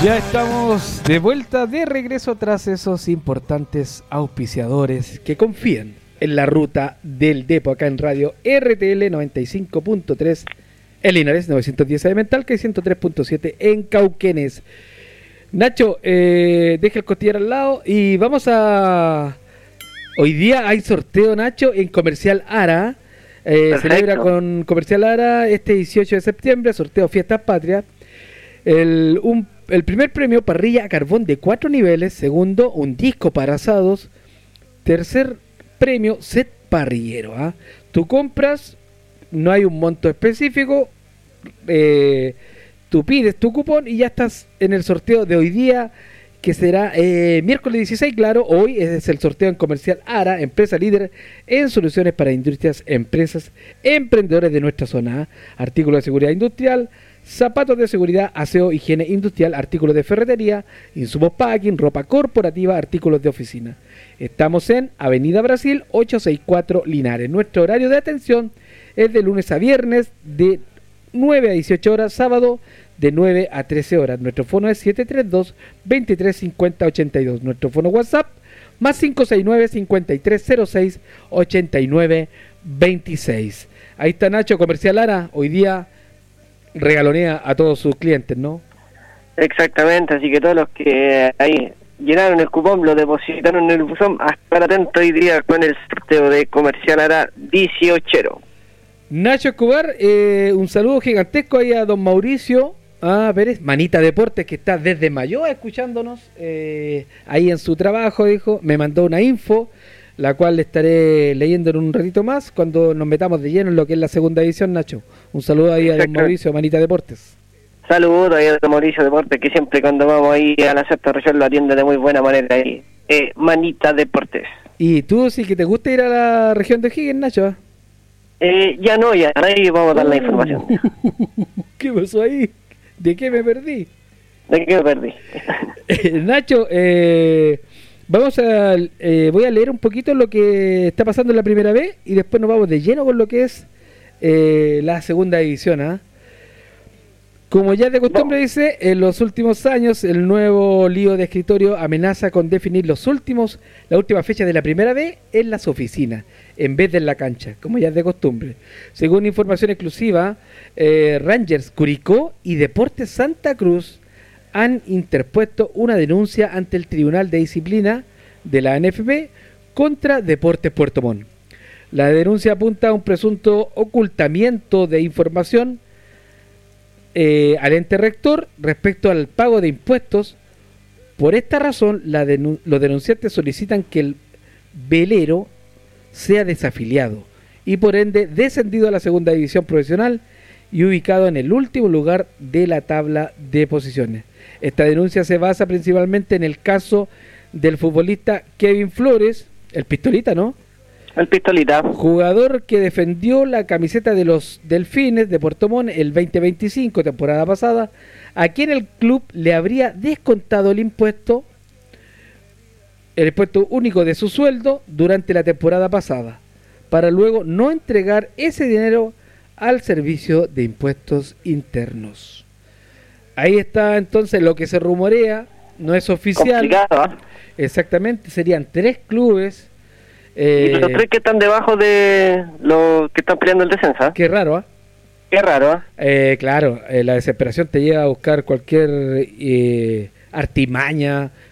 Ya estamos de vuelta, de regreso tras esos importantes auspiciadores que confían en la ruta del Depo acá en radio RTL 95.3 en Linares, 910 AM en Talca y 103.7 en Cauquenes. Nacho, deja el costillar al lado y vamos a... Hoy día hay sorteo, Nacho, en Comercial Ara. Celebra con Comercial Ara este 18 de septiembre, sorteo Fiestas Patrias. El primer premio, parrilla a carbón de 4 niveles. Segundo, un disco para asados. Tercer premio, set parrillero. Tú compras, no hay un monto específico. Tú pides tu cupón y ya estás en el sorteo de hoy día, que será miércoles 16, claro. Hoy es el sorteo en Comercial Ara, empresa líder en soluciones para industrias, empresas, emprendedores de nuestra zona. Artículos de seguridad industrial, zapatos de seguridad, aseo, higiene industrial, artículos de ferretería, insumos packing, ropa corporativa, artículos de oficina. Estamos en Avenida Brasil 864 Linares. Nuestro horario de atención es de lunes a viernes de 9 a 18 horas, sábado de 9 a 13 horas. Nuestro fono es 732-2350-82. Nuestro fono WhatsApp más 569-5306-8926. Ahí está Nacho, Comercial Ara. Hoy día regalonea a todos sus clientes, ¿no? Exactamente, así que todos los que ahí llenaron el cupón, lo depositaron en el buzón, a estar atentos hoy día con el sorteo de Comercial Ara 18. Nacho Escobar, un saludo gigantesco ahí a don Mauricio Pérez, Manita Deportes, que está desde Mayoa escuchándonos, ahí en su trabajo, dijo, me mandó una info, la cual estaré leyendo en un ratito más, cuando nos metamos de lleno en lo que es la segunda edición, Nacho. Un saludo ahí a don Mauricio, Manita Deportes. Saludos ahí a don Mauricio Deportes, que siempre cuando vamos ahí a la sexta región lo atiende de muy buena manera ahí. Manita Deportes. ¿Y tú sí que te gusta ir a la región de Higgins, Nacho? Ya no, ya ahí vamos a dar la información. ¿Qué pasó ahí? ¿De qué me perdí? Nacho, voy a leer un poquito lo que está pasando en la primera vez y después nos vamos de lleno con lo que es la segunda división. Como ya de costumbre dice, en los últimos años el nuevo lío de escritorio amenaza con definir la última fecha de la primera vez en las oficinas, en vez de en la cancha, como ya es de costumbre. Según información exclusiva, Rangers Curicó y Deportes Santa Cruz han interpuesto una denuncia ante el Tribunal de Disciplina de la NFP contra Deportes Puerto Montt. La denuncia apunta a un presunto ocultamiento de información al ente rector respecto al pago de impuestos. Por esta razón, los denunciantes solicitan que el velero sea desafiliado y por ende descendido a la segunda división profesional y ubicado en el último lugar de la tabla de posiciones. Esta denuncia se basa principalmente en el caso del futbolista Kevin Flores, el pistolita, ¿no? El pistolita. Jugador que defendió la camiseta de los Delfines de Puerto Montt el 2025, temporada pasada, a quien el club le habría descontado el impuesto único de su sueldo durante la temporada pasada, para luego no entregar ese dinero al servicio de impuestos internos. Ahí está entonces lo que se rumorea, no es oficial. Complicado, ¿eh? Exactamente, serían 3 clubes. Y los 3 que están debajo de los que están peleando el descenso. Qué raro, Qué raro, claro, la desesperación te lleva a buscar cualquier artimaña